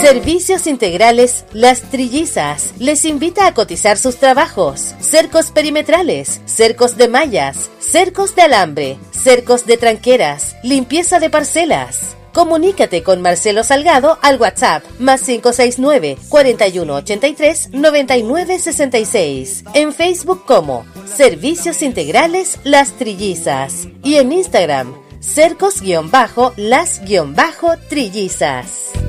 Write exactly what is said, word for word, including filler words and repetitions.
Servicios Integrales Las Trillizas les invita a cotizar sus trabajos: cercos perimetrales, cercos de mallas, cercos de alambre, cercos de tranqueras, limpieza de parcelas. Comunícate con Marcelo Salgado al WhatsApp más cinco seis nueve, cuatro uno ocho tres, nueve nueve seis seis, en Facebook como Servicios Integrales Las Trillizas y en Instagram cercos-las-trillizas.